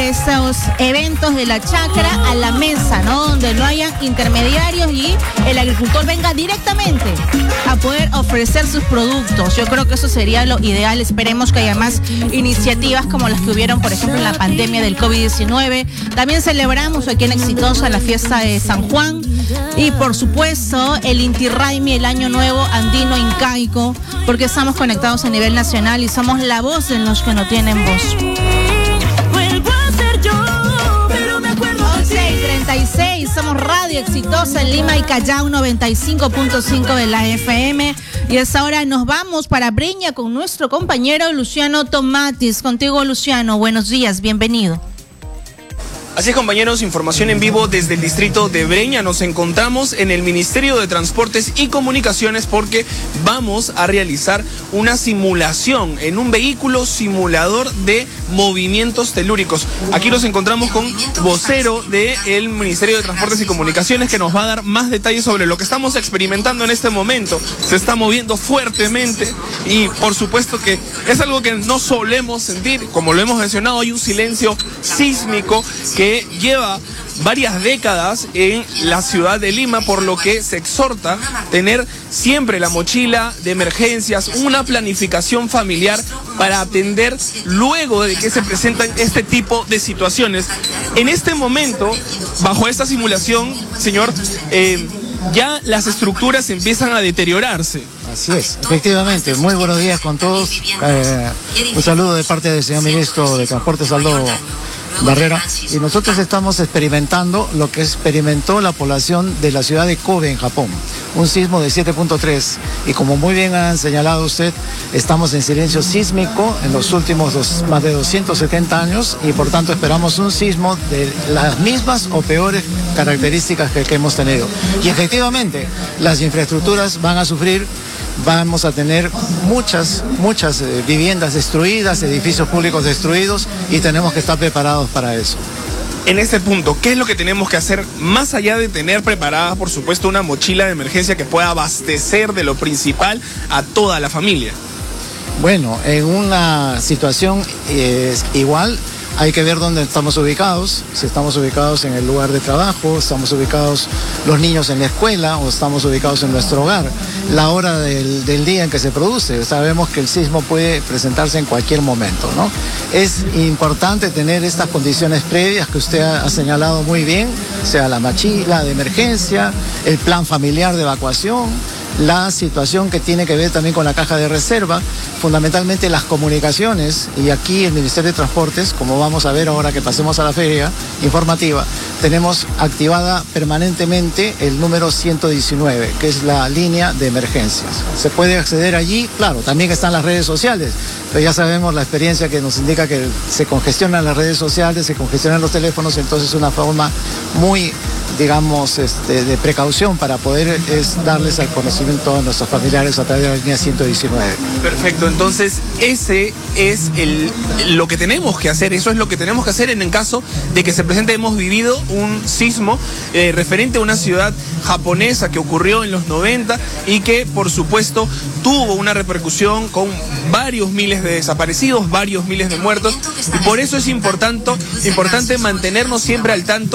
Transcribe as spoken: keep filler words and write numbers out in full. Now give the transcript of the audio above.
esos eventos de la chacra a la mesa, ¿no? Donde no haya intermediarios y el agricultor venga directamente a poder ofrecer sus productos. Yo creo que eso sería lo ideal. Esperemos que haya más iniciativas como las que hubieron, por ejemplo, en la pandemia del COVID diecinueve. También celebramos aquí en Exitosa la fiesta de San Juan y, por supuesto, el Inti Raymi, el Año Nuevo Andino Incaico, porque estamos conectados a nivel nacional y somos la voz de los que no tienen voz. once y treinta y seis, somos Radio Exitosa en Lima y Callao, noventa y cinco punto cinco de la F M. Y a esta hora nos vamos para Breña con nuestro compañero Luciano Tomatis. Contigo, Luciano, buenos días, bienvenido. Así es, compañeros, información en vivo desde el distrito de Breña. Nos encontramos en el Ministerio de Transportes y Comunicaciones porque vamos a realizar una simulación en un vehículo simulador de movimientos telúricos. Aquí nos encontramos con vocero del Ministerio de Transportes y Comunicaciones que nos va a dar más detalles sobre lo que estamos experimentando en este momento. Se está moviendo fuertemente y por supuesto que es algo que no solemos sentir. Como lo hemos mencionado, hay un silencio sísmico que que lleva varias décadas en la ciudad de Lima, por lo que se exhorta tener siempre la mochila de emergencias, una planificación familiar para atender luego de que se presentan este tipo de situaciones. En este momento, bajo esta simulación, señor, eh, ya las estructuras empiezan a deteriorarse. Así es, efectivamente. Muy buenos días con todos. Eh, un saludo de parte del señor ministro de Transportes, Aldo Barrera, y nosotros estamos experimentando lo que experimentó la población de la ciudad de Kobe en Japón, un sismo de siete punto tres, y como muy bien han señalado usted, estamos en silencio sísmico en los últimos dos, más de doscientos setenta años, y por tanto esperamos un sismo de las mismas o peores características que, que hemos tenido. Y efectivamente, las infraestructuras van a sufrir. Vamos a tener muchas, muchas eh, viviendas destruidas, edificios públicos destruidos, y tenemos que estar preparados para eso. En este punto, ¿qué es lo que tenemos que hacer más allá de tener preparada, por supuesto, una mochila de emergencia que pueda abastecer de lo principal a toda la familia? Bueno, en una situación eh, igual, hay que ver dónde estamos ubicados, si estamos ubicados en el lugar de trabajo, estamos ubicados los niños en la escuela o estamos ubicados en nuestro hogar, la hora del, del día en que se produce. Sabemos que el sismo puede presentarse en cualquier momento, ¿no? Es importante tener estas condiciones previas que usted ha, ha señalado muy bien, sea la mochila de emergencia, el plan familiar de evacuación, la situación que tiene que ver también con la caja de reserva, fundamentalmente las comunicaciones, y aquí el Ministerio de Transportes, como vamos a ver ahora que pasemos a la feria informativa, tenemos activada permanentemente el número ciento diecinueve, que es la línea de emergencias. Se puede acceder allí, claro, también están las redes sociales, pero ya sabemos la experiencia que nos indica que se congestionan las redes sociales, se congestionan los teléfonos, entonces es una forma muy, digamos, este, de precaución para poder es, darles al conocimiento a nuestros familiares a través de la línea ciento diecinueve. Perfecto, entonces ese es el, lo que tenemos que hacer, eso es lo que tenemos que hacer en el caso de que se presente. Hemos vivido un sismo eh, referente a una ciudad japonesa que ocurrió en los noventa y que por supuesto tuvo una repercusión con varios miles de desaparecidos, varios miles de muertos, y por eso es importante, importante mantenernos siempre al tanto